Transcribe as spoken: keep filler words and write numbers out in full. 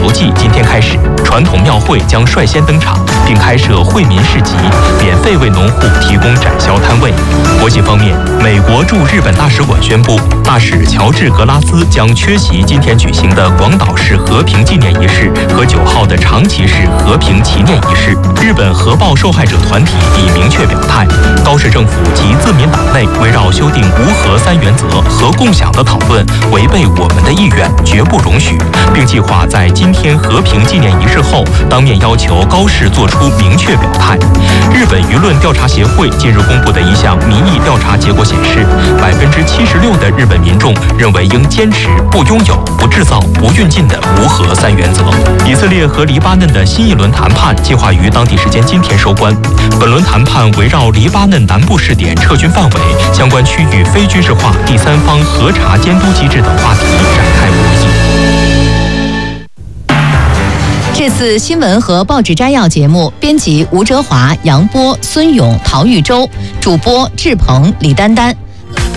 游记今天开始，传统庙会将率先登场，并开设惠民市集，免费为农户提供展销摊位。国际方面，美国驻日本大使馆宣布，大使乔治·格拉斯将缺席今天举行的广岛市和平纪念仪式和九号的长崎市和平祈念仪式。日本核爆受害者团体已明确表态，高市政府及自民党内围绕修订无核三原则和共享的讨论违背我们的意愿，绝不容许，并计划在今天和平纪念仪式后当面要求高市做出明确表态。日本舆论调查协会近日公布的一项民意调查结果显示，百分之七十六的日本民众认为应坚持不拥有、不制造、不运进的无核三原则。以色列和黎巴嫩的新一轮谈判计划于当地时间今天收官。本轮谈判围绕黎巴嫩南部试点撤军范围、相关区域非军事化第三方核查监督机制等话题展开博弈。 这次新闻和报纸摘要节目，编辑吴哲华、杨波、孙勇、陶玉洲，主播志鹏、李丹丹。